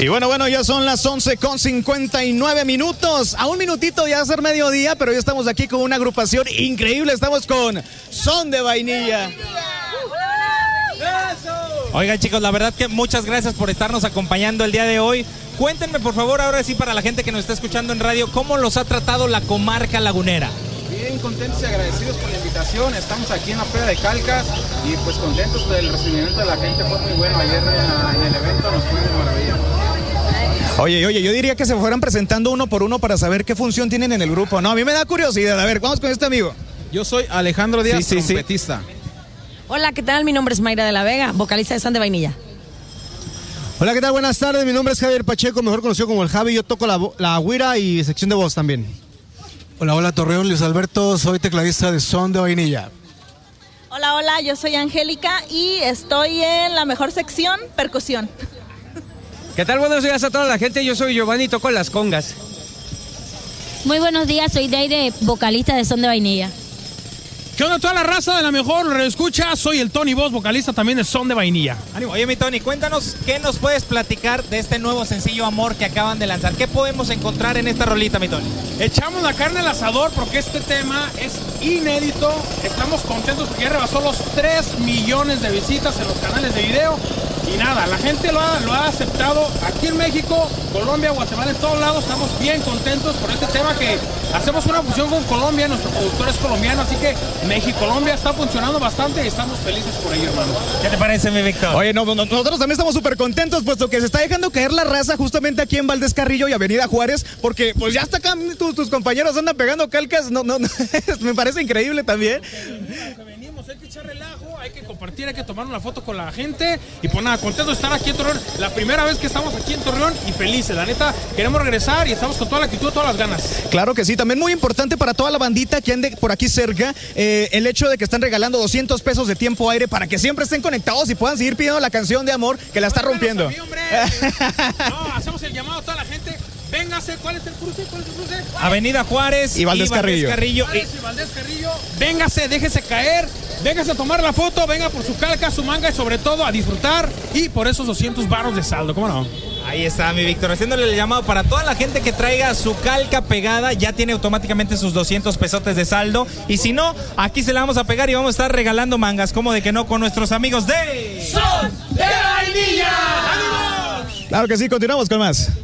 Y bueno, ya son las 11:59. A un minutito de hacer mediodía, pero ya estamos aquí con una agrupación increíble. Estamos con Son de Vainilla. Oigan, chicos, la verdad que muchas gracias por estarnos acompañando el día de hoy. Cuéntenme, por favor, ahora sí, para la gente que nos está escuchando en radio, ¿cómo los ha tratado la comarca lagunera? Bien contentos y agradecidos por la invitación. Estamos aquí en la Feria de Calcas y pues contentos del recibimiento de la gente. Fue muy bueno ayer en el evento, nos fue de maravilla. Oye, yo diría que se fueran presentando uno por uno para saber qué función tienen en el grupo, ¿no? A mí me da curiosidad. A ver, vamos con este amigo. Yo soy Alejandro Díaz, trompetista. Hola, ¿qué tal? Mi nombre es Mayra de la Vega, vocalista de Son de Vainilla. Hola, ¿qué tal? Buenas tardes, mi nombre es Javier Pacheco, mejor conocido como el Javi. Yo toco la güira y sección de voz también. Hola, Torreón, Luis Alberto, soy tecladista de Son de Vainilla. Hola, yo soy Angélica y estoy en la mejor sección, percusión. ¿Qué tal? Buenos días a toda la gente, yo soy Giovanni y toco las congas. Muy buenos días, soy Deide, vocalista de Son de Vainilla. ¿Qué onda toda la raza de la mejor escucha? Soy el Tony Voz, vocalista también de Son de Vainilla. Ánimo. Oye, mi Tony, cuéntanos qué nos puedes platicar de este nuevo sencillo Amor que acaban de lanzar. ¿Qué podemos encontrar en esta rolita, mi Tony? Echamos la carne al asador porque este tema es inédito. Estamos contentos porque ya rebasó los 3 millones de visitas en los canales de video. Y nada, la gente lo ha aceptado aquí en México, Colombia, Guatemala, en todos lados. Estamos bien contentos por este tema que hacemos una fusión con Colombia, nuestro productor es colombiano, así que México-Colombia está funcionando bastante y estamos felices por ello, hermano. ¿Qué te parece, mi Víctor? Oye, nosotros también estamos súper contentos, puesto que se está dejando caer la raza justamente aquí en Valdés Carrillo y Avenida Juárez, porque pues ya hasta acá tus compañeros andan pegando calcas, no, me parece increíble también. Hay que echar relajo, hay que compartir, hay que tomar una foto con la gente y pues nada, contento de estar aquí en Torreón, la primera vez que estamos aquí en Torreón y felices, la neta, queremos regresar y estamos con toda la actitud, todas las ganas. Claro que sí, también muy importante para toda la bandita que ande por aquí cerca, el hecho de que están regalando 200 pesos de tiempo aire para que siempre estén conectados y puedan seguir pidiendo la canción de amor que la está rompiendo. Mí, no, hacemos el llamado a toda la gente. Véngase, ¿cuál es el cruce? Avenida Juárez y Valdés Carrillo. Véngase, déjese caer, véngase a tomar la foto, venga por su calca, su manga y sobre todo a disfrutar y por esos 200 varos de saldo, ¿cómo no? Ahí está, mi Víctor, haciéndole el llamado para toda la gente que traiga su calca pegada, ya tiene automáticamente sus 200 pesotes de saldo, y si no, aquí se la vamos a pegar y vamos a estar regalando mangas, como de que no, con nuestros amigos de Son de Vainilla. ¡Ánimos! Claro que sí, continuamos con más.